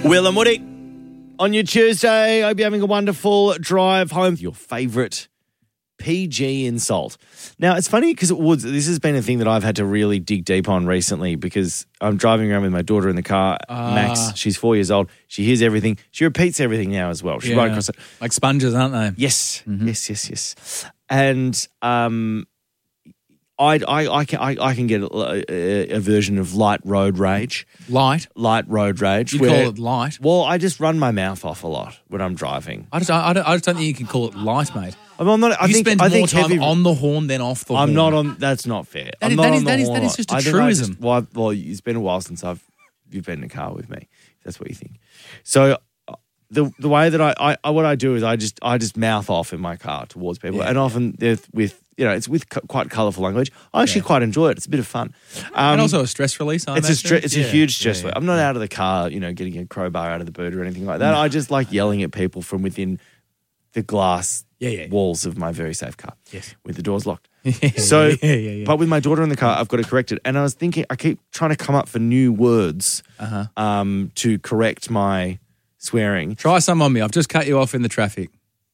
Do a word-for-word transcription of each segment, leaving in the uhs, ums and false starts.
Will and Woody on your Tuesday. I hope you're having a wonderful drive home. Your favourite P G insult. Now, it's funny because it Woods, this has been a thing that I've had to really dig deep on recently because I'm driving around with my daughter in the car, uh, Max. She's four years old. She hears everything. She repeats everything now as well. She's yeah, right across it. Like sponges, aren't they? Yes, mm-hmm. yes, yes, yes. And um, I, I, I, can, I, I can get a, a, a version of light road rage. Light? Light road rage. You where, call it light? Well, I just run my mouth off a lot when I'm driving. I just, I, don't, I just don't think you can call it light, mate. I'm not, I you think, spend I more think time heavy, on the horn than off the I'm horn. not on. That's not fair. That I'm is, not that on is, the that is, horn that a is lot. just a I think I truism. just- well, well, it's been a while since I've you've been in a car with me. If that's what you think. So uh, the the way that I, I what I do is I just I just mouth off in my car towards people, Yeah, and often they're with you know it's with c- quite colourful language. I actually Yeah. quite enjoy it. It's a bit of fun. Um, and also a stress release, I it's a imagine. stre- it's Yeah. a huge stress. Yeah, yeah. I'm not out of the car, you know, getting a crowbar out of the boot or anything like that. No. I just like yelling at people from within the glass Yeah, yeah. walls of my very safe car. Yes. With the doors locked. So, yeah, yeah, yeah. but with my daughter in the car, I've got to correct it. And I was thinking, I keep trying to come up for new words Uh-huh. um, to correct my swearing. Try some on me. I've just cut you off in the traffic.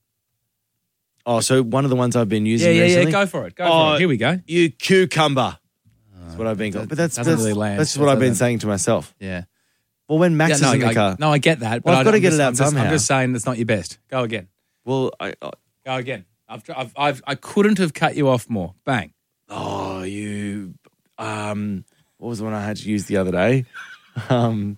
Oh, so one of the ones I've been using Yeah, yeah, recently. yeah. Go for it. Go Oh, for it. Here we go. You cucumber. That's what I've been called. But that's, doesn't that's, really land. that's just what It I've been doesn't. saying to myself. Yeah. Well, when Max yeah, is no, in the I, car. No, I get that. Well, but I've got to I'm get just, it out I'm just, somehow. I'm just saying that's not your best. Go again. Well, I, I, Go again. I've, I've, I've, I couldn't have cut you off more. Bang. oh, you. Um, what was the one I had to use the other day? Um,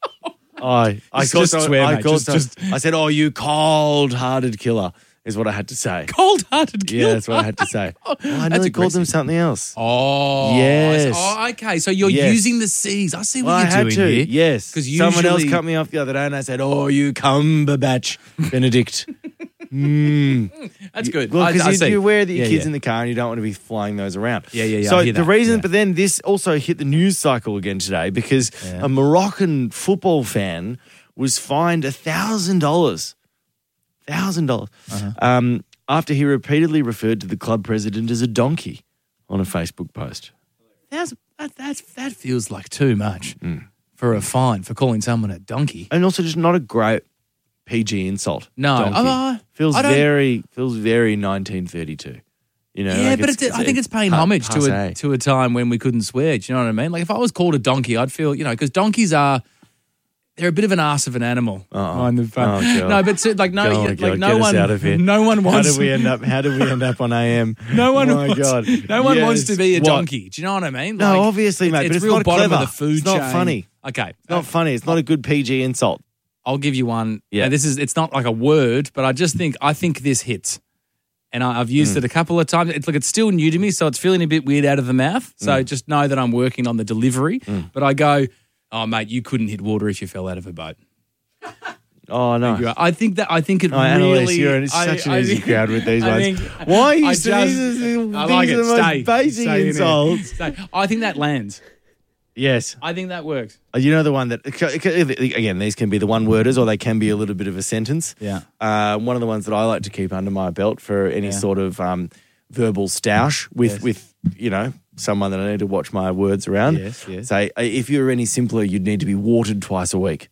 I, I Just- called just someone- swear, I mate. called Just- someone- I said, "Oh, you cold-hearted killer," is what I had to say. Cold-hearted killer. Yeah, that's what I had to say. Well, I That's nearly called them aggressive. something else. Oh. Yes. Oh, okay. So you're Yes. using the C's. I see what Well, I you're had doing to. here. Yes, 'Cause someone else usually- cut me off the other day, and I said, "Oh, you Cumberbatch Benedict." mm. That's good. Well, I, because I you, see. you're aware that your Yeah, kids yeah. in the car, and you don't want to be flying those around. Yeah, yeah, yeah, So I hear the that. reason, Yeah. but then this also hit the news cycle again today because Yeah. a Moroccan football fan was fined a thousand dollars, thousand dollars, Uh-huh. um, after he repeatedly referred to the club president as a donkey on a Facebook post. That's, that, that's, that feels like too much Mm. for a fine for calling someone a donkey. And also, just not a great P G insult. No, donkey. uh, feels I don't- very feels very nineteen thirty-two. You know, Yeah, like but it's, it's, I think it's paying pa- homage to a, passe. to a time when we couldn't swear. Do you know what I mean? Like if I was called a donkey, I'd feel, you know, because donkeys are, they're a bit of an arse of an animal. Uh-oh. Mind the fun. Oh, God. No, but so, like no, Oh, like God, no get us one, out of here. no one How wants. did we end up? How did we end up on A M? No one Oh, my wants. God. No one wants Yes. to be a What? donkey. Do you know what I mean? No, Like, obviously, mate, but it's real not bottom clever. of the food It's not chain. funny. Okay, It's not funny. It's not a good P G insult. I'll give you one. Yeah. Yeah, this is. It's not like a word, but I just think I think this hits, and I, I've used Mm. it a couple of times. It's like it's still new to me, so it's feeling a bit weird out of the mouth. So Mm. just know that I'm working on the delivery. But I go, oh mate, you couldn't hit water if you fell out of a boat. Oh, no. You- I think that I think it Oh, Annalise, really. you're in I- such an I easy think- crowd with these I ones. think- Why are you I so- just- these are the- I like these it. are the most Stay. basic Stay in here. insults. Stay. I think that lands. Yes. I think that works. Uh, You know the one that, again, these can be the one-worders or they can be a little bit of a sentence. Yeah. Uh, one of the ones that I like to keep under my belt for any Yeah. sort of um, verbal stoush with, Yes. with, you know, someone that I need to watch my words around. Yes, yes. Say, uh, if you were any simpler, you'd need to be watered twice a week.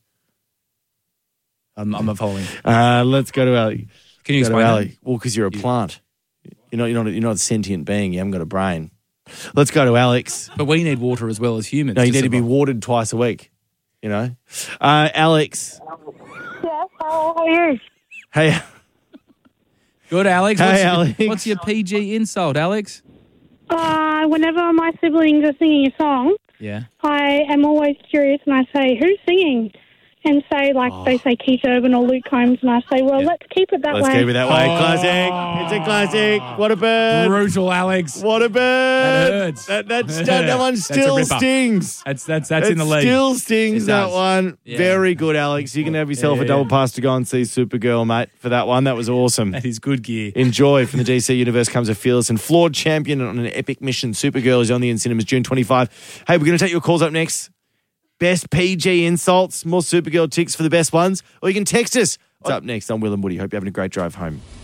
I'm, I'm not following. Uh, let's go to Ali. Can you Go to explain Ali. that? Well, because you're a plant. You're not, you're, not, you're not a sentient being. You haven't got a brain. Let's go to Alex. But we need water as well as humans. No, you need to be survive. watered twice a week. You know? Uh, Alex. Yes, how are you? Hey. Good, Alex. Hey, what's, Alex. Your, what's your P G insult, Alex? Uh, whenever my siblings are singing a song, Yeah. I am always curious and I say, who's singing? And say, like, Oh. they say Keith Urban or Luke Combs, and I say, well, Yeah. let's keep it that Let's way. keep it that way. Oh. Classic. It's a classic. What a bird. Brutal, Alex. What a bird. That hurts. That, that's, that, that one That's a still ripper. stings. That's that's that's It in the league. still stings, It that does. one. Yeah. Very good, Alex. You can have yourself Yeah, a double yeah. pass to go and see Supergirl, mate, for that one. That was awesome. That is good gear. Enjoy. From the D C Universe comes a fearless and flawed champion on an epic mission. Supergirl is on the in cinemas June twenty-fifth. Hey, we're going to take your calls up next. Best P G insults, more Supergirl ticks for the best ones, or you can text us. What's up next on Will and Woody? Hope you're having a great drive home.